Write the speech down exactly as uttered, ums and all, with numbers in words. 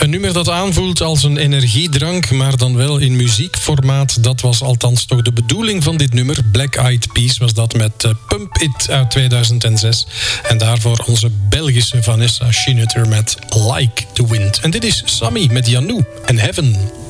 Een nummer dat aanvoelt als een energiedrank, maar dan wel in muziekformaat. Dat was althans toch de bedoeling van dit nummer. Black Eyed Peas was dat met uh, Pump It uit tweeduizend zes. En daarvoor onze Belgische Vanessa Schienutter met Like the Wind. En dit is Sammy met Janou en Heaven.